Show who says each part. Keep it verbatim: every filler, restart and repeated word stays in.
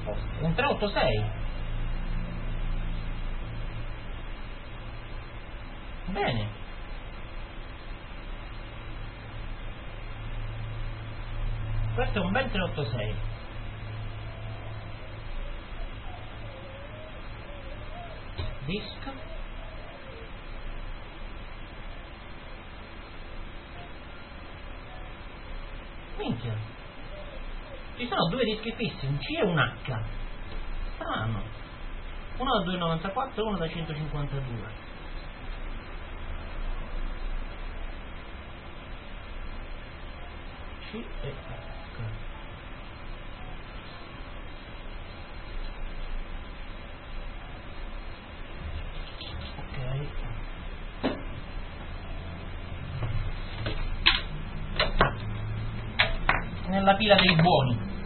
Speaker 1: risposta. Un tre otto sei. Bene. Questo è un bel tre otto sei. Disc. Minchia. Ci sono due dischi fissi, un C e un H. Strano. Uno da due virgola novantaquattro e uno da centocinquantadue. C e H. Ok. Nella pila dei buoni.